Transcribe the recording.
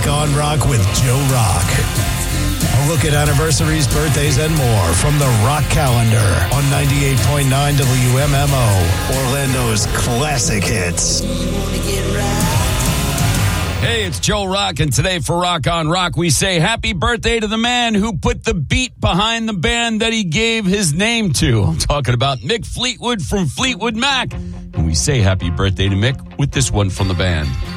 Rock on Rock with Joe Rock. A look at anniversaries, birthdays, and more from the Rock Calendar on 98.9 WMMO, Orlando's classic hits. Hey, it's Joe Rock, and today for Rock on Rock, we say happy birthday to the man who put the beat behind the band that he gave his name to. I'm talking about Mick Fleetwood from Fleetwood Mac. And we say happy birthday to Mick with this one from the band.